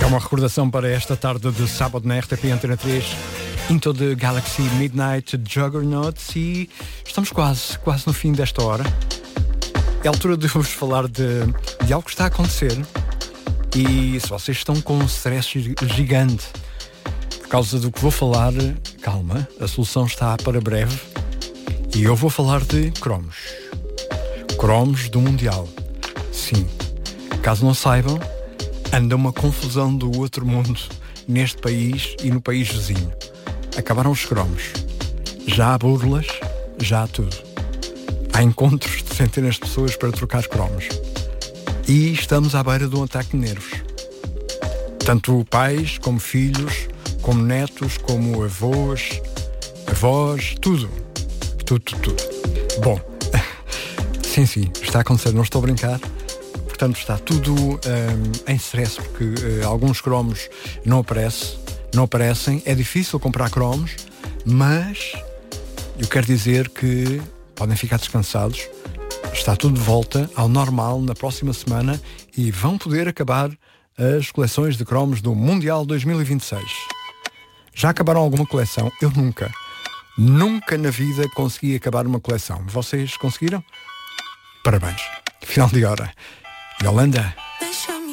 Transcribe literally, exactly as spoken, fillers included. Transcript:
É uma recordação para esta tarde de sábado na R T P Antena três, Into the Galaxy Midnight Juggernauts, e estamos quase, quase no fim desta hora. É a altura de vos falar de, de algo que está a acontecer, e se vocês estão com um stress gigante por causa do que vou falar, calma, a solução está para breve, e eu vou falar de cromos. Cromos do Mundial. Sim, caso não saibam, anda uma confusão do outro mundo neste país e no país vizinho. Acabaram os cromos. Já há burlas, já há tudo. Há encontros de centenas de pessoas para trocar cromos. E estamos à beira de um ataque de nervos. Tanto pais, como filhos, como netos, como avós, avós, tudo. Tudo, tudo, tudo. Bom, sim, sim, está a acontecer, não estou a brincar. Portanto, está tudo um, em stress, porque uh, alguns cromos não aparecem, não aparecem. É difícil comprar cromos, mas eu quero dizer que podem ficar descansados. Está tudo de volta ao normal na próxima semana e vão poder acabar as coleções de cromos do Mundial dois mil e vinte e seis. Já acabaram alguma coleção? Eu nunca. Nunca na vida consegui acabar uma coleção. Vocês conseguiram? Parabéns. Final de hora. Yolanda.